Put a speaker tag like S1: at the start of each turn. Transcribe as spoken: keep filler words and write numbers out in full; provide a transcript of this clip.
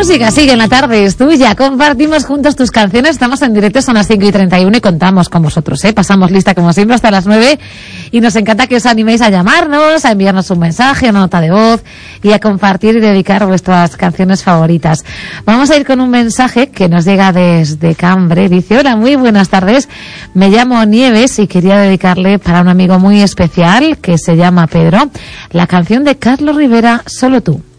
S1: música sigue en la tarde, es tuya. Compartimos juntos tus canciones. Estamos en directo, son las cinco y treinta y uno y contamos con vosotros, ¿eh? Pasamos lista como siempre hasta las nueve y nos encanta que os animéis a llamarnos, a enviarnos un mensaje, una nota de voz y a compartir y dedicar vuestras canciones favoritas. Vamos a ir con un mensaje que nos llega desde Cambre. Dice: hola, muy buenas tardes. Me llamo Nieves y quería dedicarle para un amigo muy especial que se llama Pedro la canción de Carlos Rivera, Solo tú.